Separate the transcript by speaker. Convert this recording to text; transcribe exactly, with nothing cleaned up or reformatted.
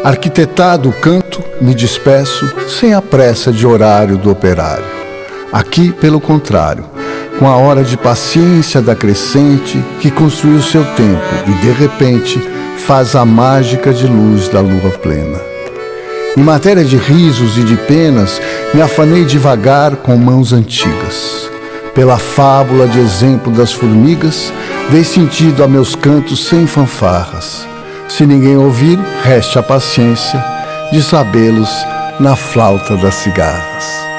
Speaker 1: Arquitetado o canto, me despeço sem a pressa de horário do operário. Aqui, pelo contrário, com a hora de paciência da crescente que construiu seu tempo e, de repente, faz a mágica de luz da lua plena. Em matéria de risos e de penas, me afanei devagar com mãos antigas. Pela fábula de exemplo das formigas, dei sentido a meus cantos sem fanfarras. Se ninguém ouvir, reste a paciência de sabê-los na flauta das cigarras.